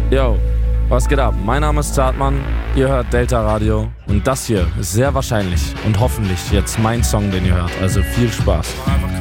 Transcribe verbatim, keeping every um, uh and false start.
Yo, was geht ab? Mein Name ist Zartmann, ihr hört Delta Radio und das hier ist sehr wahrscheinlich und hoffentlich jetzt mein Song, den ihr hört. Also viel Spaß.